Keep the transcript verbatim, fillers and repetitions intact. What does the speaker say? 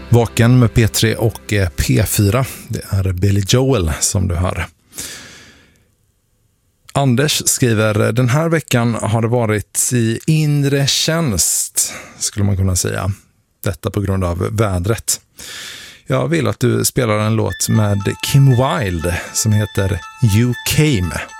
Vaken med P tre och P fyra. Det är Billy Joel som du hör. Anders skriver, den här veckan har det varit i inre tjänst, skulle man kunna säga. Detta på grund av vädret. Jag vill att du spelar en låt med Kim Wilde som heter You Came.